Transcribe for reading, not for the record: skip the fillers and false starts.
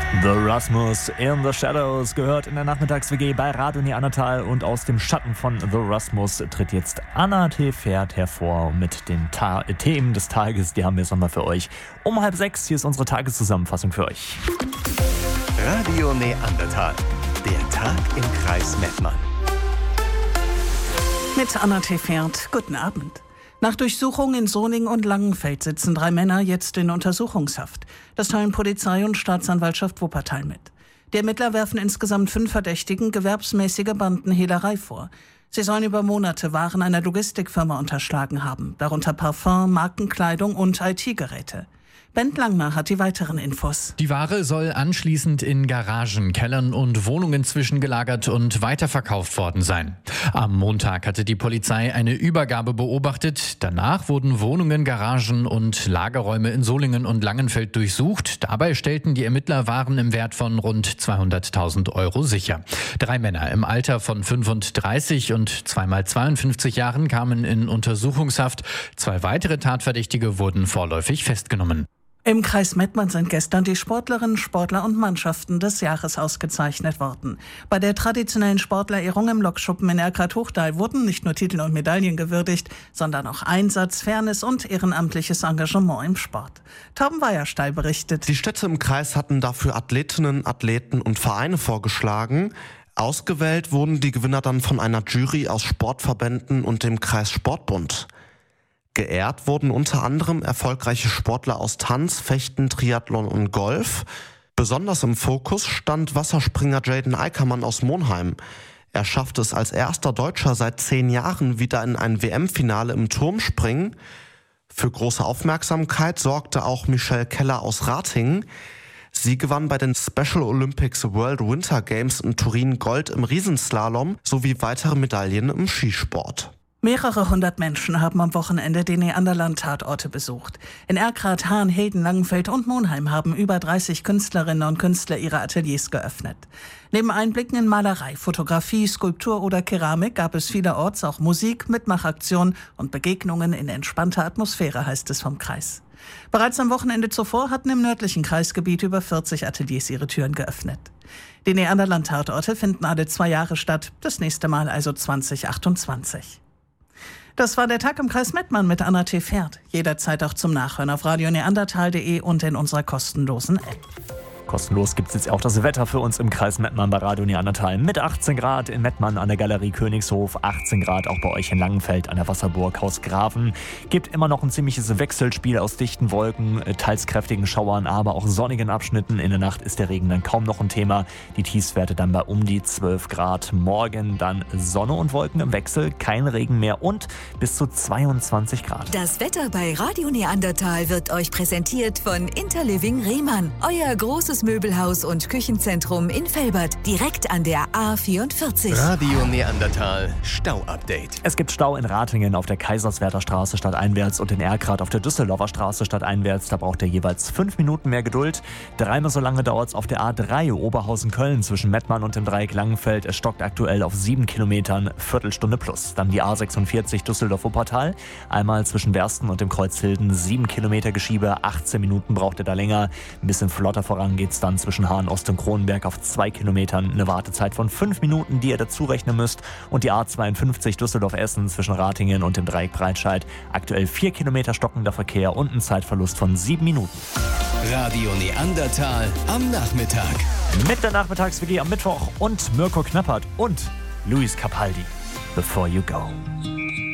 The Rasmus in the Shadows gehört in der Nachmittags-WG bei Radio Neandertal und aus dem Schatten von The Rasmus tritt jetzt Anna T. Pferd hervor mit den Themen des Tages. Die haben wir jetzt nochmal für euch um 5:30. Hier ist unsere Tageszusammenfassung für euch. Radio Neandertal, der Tag im Kreis Mettmann. Mit Anna T. Pferd, guten Abend. Nach Durchsuchung in Solingen und Langenfeld sitzen 3 Männer jetzt in Untersuchungshaft. Das teilen Polizei und Staatsanwaltschaft Wuppertal mit. Die Ermittler werfen insgesamt 5 Verdächtigen gewerbsmäßige Bandenhehlerei vor. Sie sollen über Monate Waren einer Logistikfirma unterschlagen haben, darunter Parfum, Markenkleidung und IT-Geräte. Bent Langner hat die weiteren Infos. Die Ware soll anschließend in Garagen, Kellern und Wohnungen zwischengelagert und weiterverkauft worden sein. Am Montag hatte die Polizei eine Übergabe beobachtet. Danach wurden Wohnungen, Garagen und Lagerräume in Solingen und Langenfeld durchsucht. Dabei stellten die Ermittler Waren im Wert von rund 200.000 Euro sicher. 3 Männer im Alter von 35 und 2x52 Jahren kamen in Untersuchungshaft. 2 weitere Tatverdächtige wurden vorläufig festgenommen. Im Kreis Mettmann sind gestern die Sportlerinnen, Sportler und Mannschaften des Jahres ausgezeichnet worden. Bei der traditionellen Sportlerehrung im Lokschuppen in Erkrath-Hochdal wurden nicht nur Titel und Medaillen gewürdigt, sondern auch Einsatz, Fairness und ehrenamtliches Engagement im Sport. Torben Weiersteil berichtet. Die Städte im Kreis hatten dafür Athletinnen, Athleten und Vereine vorgeschlagen. Ausgewählt wurden die Gewinner dann von einer Jury aus Sportverbänden und dem Kreissportbund. Geehrt wurden unter anderem erfolgreiche Sportler aus Tanz, Fechten, Triathlon und Golf. Besonders im Fokus stand Wasserspringer Jaden Eickermann aus Monheim. Er schaffte es als erster Deutscher seit 10 Jahren wieder in ein WM-Finale im Turmspringen. Für große Aufmerksamkeit sorgte auch Michelle Keller aus Ratingen. Sie gewann bei den Special Olympics World Winter Games in Turin Gold im Riesenslalom sowie weitere Medaillen im Skisport. Mehrere 100 Menschen haben am Wochenende die Neanderland-Tatorte besucht. In Erkrath, Hahn, Hilden, Langenfeld und Monheim haben über 30 Künstlerinnen und Künstler ihre Ateliers geöffnet. Neben Einblicken in Malerei, Fotografie, Skulptur oder Keramik gab es vielerorts auch Musik, Mitmachaktionen und Begegnungen in entspannter Atmosphäre, heißt es vom Kreis. Bereits am Wochenende zuvor hatten im nördlichen Kreisgebiet über 40 Ateliers ihre Türen geöffnet. Die Neanderland-Tatorte finden alle 2 Jahre statt, das nächste Mal also 2028. Das war der Tag im Kreis Mettmann mit Anna T. Pferd. Jederzeit auch zum Nachhören auf radioneandertal.de und in unserer kostenlosen App. Kostenlos gibt es jetzt auch das Wetter für uns im Kreis Mettmann bei Radio Neandertal. Mit 18 Grad in Mettmann an der Galerie Königshof, 18 Grad auch bei euch in Langenfeld an der Wasserburg Haus Grafen. Gibt immer noch ein ziemliches Wechselspiel aus dichten Wolken, teils kräftigen Schauern, aber auch sonnigen Abschnitten. In der Nacht ist der Regen dann kaum noch ein Thema. Die Tiefstwerte dann bei um die 12 Grad. Morgen dann Sonne und Wolken im Wechsel, kein Regen mehr und bis zu 22 Grad. Das Wetter bei Radio Neandertal wird euch präsentiert von Interliving Rehmann. Euer großes Möbelhaus und Küchenzentrum in Velbert, direkt an der A44. Radio Neandertal Stau-Update. Es gibt Stau in Ratingen auf der Kaiserswerther Straße stadteinwärts und in Erkrath auf der Düsseldorfer Straße stadteinwärts. Da braucht ihr jeweils 5 Minuten mehr Geduld. 3-mal so lange dauert es auf der A3 Oberhausen-Köln zwischen Mettmann und dem Dreieck Langenfeld. Es stockt aktuell auf 7 Kilometern, Viertelstunde plus. Dann die A46 Düsseldorf-Wuppertal. Einmal zwischen Bersten und dem Kreuz Hilden 7 Kilometer Geschiebe, 18 Minuten braucht ihr da länger. Ein bisschen flotter voran geht's dann zwischen Hahn-Ost und Kronenberg auf 2 Kilometern. Eine Wartezeit von 5 Minuten, die ihr dazu rechnen müsst. Und die A52 Düsseldorf-Essen zwischen Ratingen und dem Dreieck Breitscheid. Aktuell 4 Kilometer stockender Verkehr und ein Zeitverlust von 7 Minuten. Radio Neandertal am Nachmittag. Mit der Nachmittags-WG am Mittwoch und Mirko Knappert und Luis Capaldi. Before You Go.